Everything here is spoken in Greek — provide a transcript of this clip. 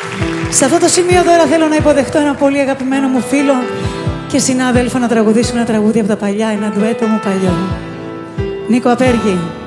Σε αυτό το σημείο τώρα θέλω να υποδεχτώ ένα πολύ αγαπημένο μου φίλο και συνάδελφο να τραγουδήσουμε ένα τραγούδι από τα παλιά, ένα ντουέτο μου παλιό. Νίκο Απέργη.